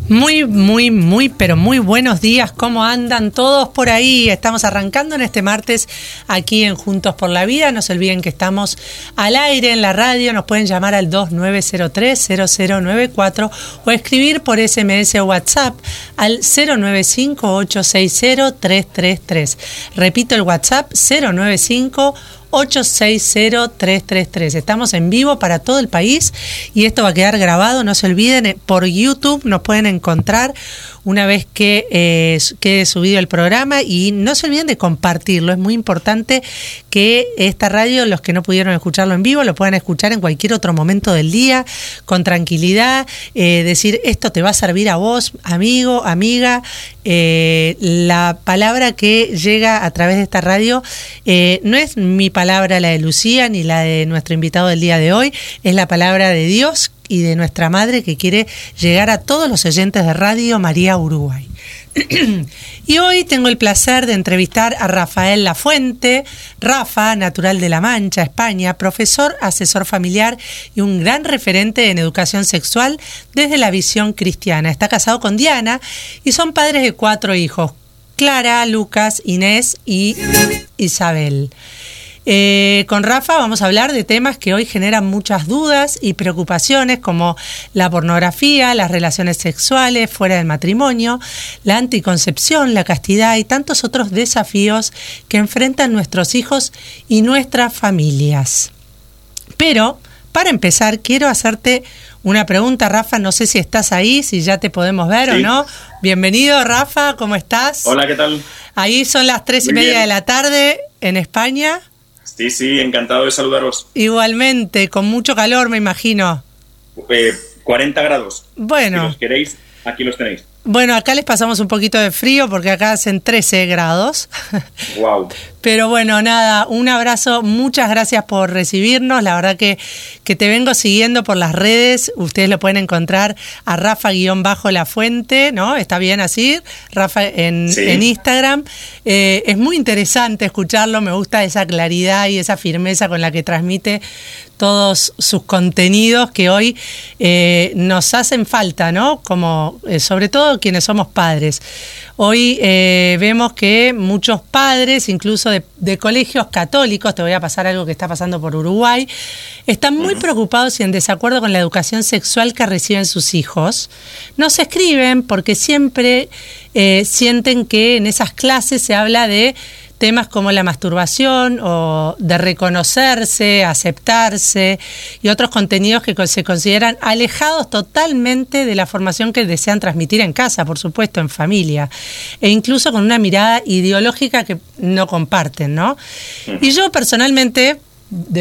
Pero muy buenos días. ¿Cómo andan todos por ahí? Estamos arrancando en este martes aquí en Juntos por la Vida. No se olviden que estamos al aire en la radio. Nos pueden llamar al 2903-0094 o escribir por SMS o WhatsApp al 095-860-333. Repito el WhatsApp, 095-860-333. Estamos en vivo para todo el país y esto va a quedar grabado. No se olviden, por YouTube nos pueden encontrar una vez que quede subido el programa, y no se olviden de compartirlo. Es muy importante que esta radio, los que no pudieron escucharlo en vivo, lo puedan escuchar en cualquier otro momento del día con tranquilidad, decir esto te va a servir a vos, amigo, amiga. La palabra que llega a través de esta radio no es mi palabra, la de Lucía, ni la de nuestro invitado del día de hoy, es la palabra de Dios y de nuestra Madre, que quiere llegar a todos los oyentes de Radio María Uruguay. Y hoy tengo el placer de entrevistar a Rafael Lafuente. Rafa, natural de La Mancha, España, profesor, asesor familiar y un gran referente en educación sexual desde la visión cristiana. Está casado con Diana y son padres de 4 hijos: Clara, Lucas, Inés y Isabel. Con Rafa vamos a hablar de temas que hoy generan muchas dudas y preocupaciones, como la pornografía, las relaciones sexuales fuera del matrimonio, la anticoncepción, la castidad y tantos otros desafíos que enfrentan nuestros hijos y nuestras familias. Pero, para empezar, quiero hacerte una pregunta, Rafa. No sé si estás ahí, si ya te podemos ver o no. Bienvenido, Rafa, ¿cómo estás? Hola, ¿qué tal? Ahí son las 3:30 de la tarde en España. Sí, encantado de saludaros. Igualmente, con mucho calor, me imagino. 40 grados. Bueno. Si los queréis, aquí los tenéis. Bueno, acá les pasamos un poquito de frío porque acá hacen 13 grados. Wow. Pero bueno, nada, un abrazo, muchas gracias por recibirnos. La verdad que te vengo siguiendo por las redes. Ustedes lo pueden encontrar a Rafa_Lafuente, ¿no? ¿Está bien así? Rafa en Instagram. Es muy interesante escucharlo, me gusta esa claridad y esa firmeza con la que transmite todos sus contenidos que hoy nos hacen falta, ¿no? Como sobre todo quienes somos padres. Hoy vemos que muchos padres, incluso de colegios católicos, te voy a pasar algo que está pasando por Uruguay, están muy preocupados y en desacuerdo con la educación sexual que reciben sus hijos. Nos escriben porque siempre sienten que en esas clases se habla de temas como la masturbación o de reconocerse, aceptarse y otros contenidos que se consideran alejados totalmente de la formación que desean transmitir en casa, por supuesto, en familia, e incluso con una mirada ideológica que no comparten, ¿no? Y yo personalmente,